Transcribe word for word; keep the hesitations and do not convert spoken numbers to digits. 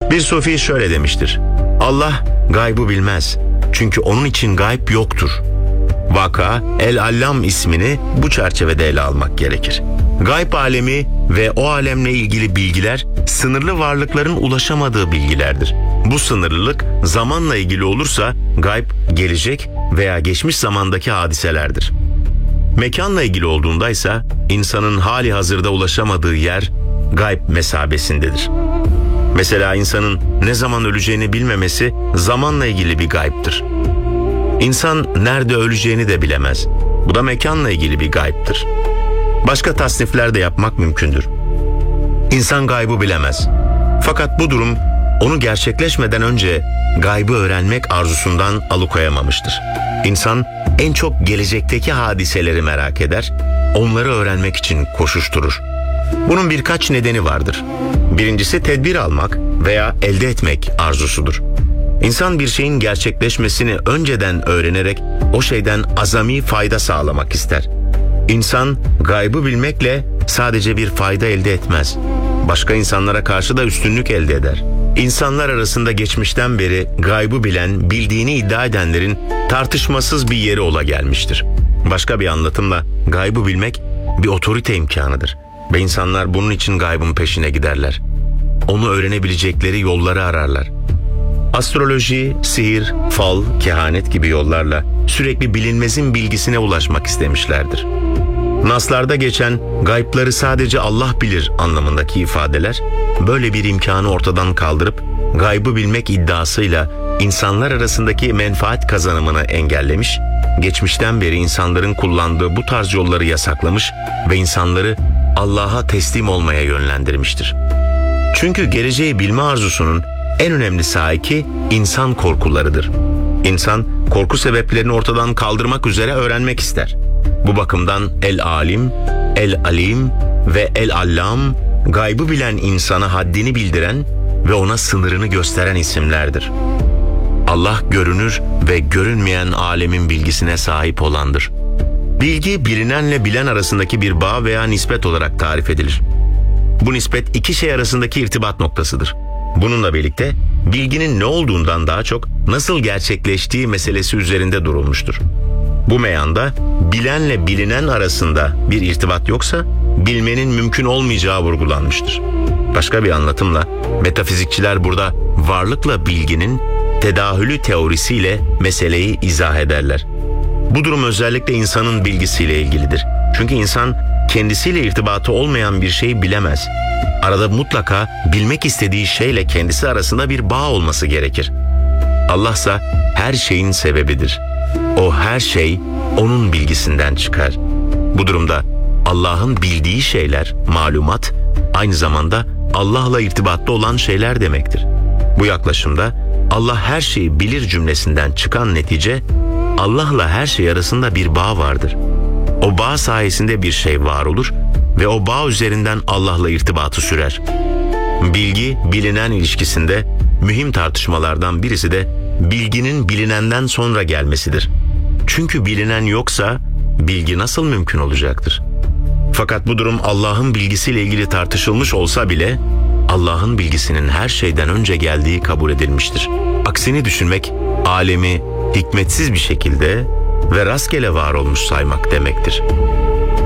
Bir sufi şöyle demiştir: Allah gaybı bilmez. Çünkü onun için gayb yoktur. Vaka El-Allam ismini bu çerçevede ele almak gerekir. Gayb alemi ve o alemle ilgili bilgiler sınırlı varlıkların ulaşamadığı bilgilerdir. Bu sınırlılık zamanla ilgili olursa gayb gelecek veya geçmiş zamandaki hadiselerdir. Mekanla ilgili olduğunda ise insanın hali hazırda ulaşamadığı yer gayb mesabesindedir. Mesela insanın ne zaman öleceğini bilmemesi zamanla ilgili bir gaybdır. İnsan nerede öleceğini de bilemez. Bu da mekanla ilgili bir gaybdır. Başka tasnifler de yapmak mümkündür. İnsan gaybı bilemez. Fakat bu durum onu gerçekleşmeden önce gaybı öğrenmek arzusundan alıkoyamamıştır. İnsan en çok gelecekteki hadiseleri merak eder, onları öğrenmek için koşuşturur. Bunun birkaç nedeni vardır. Birincisi tedbir almak veya elde etmek arzusudur. İnsan bir şeyin gerçekleşmesini önceden öğrenerek o şeyden azami fayda sağlamak ister. İnsan gaybı bilmekle sadece bir fayda elde etmez. Başka insanlara karşı da üstünlük elde eder. İnsanlar arasında geçmişten beri gaybı bilen, bildiğini iddia edenlerin tartışmasız bir yeri ola gelmiştir. Başka bir anlatımla gaybı bilmek bir otorite imkanıdır ve insanlar bunun için gaybın peşine giderler. Onu öğrenebilecekleri yolları ararlar. Astroloji, sihir, fal, kehanet gibi yollarla sürekli bilinmezin bilgisine ulaşmak istemişlerdir. Naslarda geçen gaybları sadece Allah bilir anlamındaki ifadeler böyle bir imkanı ortadan kaldırıp gaybı bilmek iddiasıyla insanlar arasındaki menfaat kazanımını engellemiş, geçmişten beri insanların kullandığı bu tarz yolları yasaklamış ve insanları Allah'a teslim olmaya yönlendirmiştir. Çünkü geleceği bilme arzusunun en önemli saiki insan korkularıdır. İnsan korku sebeplerini ortadan kaldırmak üzere öğrenmek ister. Bu bakımdan El-Alim, El-Alim ve El-Allam gaybı bilen insana haddini bildiren ve ona sınırını gösteren isimlerdir. Allah görünür ve görünmeyen alemin bilgisine sahip olandır. Bilgi bilinenle bilen arasındaki bir bağ veya nispet olarak tarif edilir. Bu nispet iki şey arasındaki irtibat noktasıdır. Bununla birlikte bilginin ne olduğundan daha çok nasıl gerçekleştiği meselesi üzerinde durulmuştur. Bu meyanda bilenle bilinen arasında bir irtibat yoksa bilmenin mümkün olmayacağı vurgulanmıştır. Başka bir anlatımla metafizikçiler burada varlıkla bilginin tedahülü teorisiyle meseleyi izah ederler. Bu durum özellikle insanın bilgisiyle ilgilidir. Çünkü insan kendisiyle irtibatı olmayan bir şeyi bilemez. Arada mutlaka bilmek istediği şeyle kendisi arasında bir bağ olması gerekir. Allah'sa her şeyin sebebidir. O her şey onun bilgisinden çıkar. Bu durumda Allah'ın bildiği şeyler, malumat, aynı zamanda Allah'la irtibatlı olan şeyler demektir. Bu yaklaşımda Allah her şeyi bilir cümlesinden çıkan netice, Allah'la her şey arasında bir bağ vardır. O bağ sayesinde bir şey var olur ve o bağ üzerinden Allah'la irtibatı sürer. Bilgi, bilinen ilişkisinde mühim tartışmalardan birisi de bilginin bilinenden sonra gelmesidir. Çünkü bilinen yoksa bilgi nasıl mümkün olacaktır? Fakat bu durum Allah'ın bilgisiyle ilgili tartışılmış olsa bile Allah'ın bilgisinin her şeyden önce geldiği kabul edilmiştir. Aksini düşünmek, alemi hikmetsiz bir şekilde ve rastgele var olmuş saymak demektir.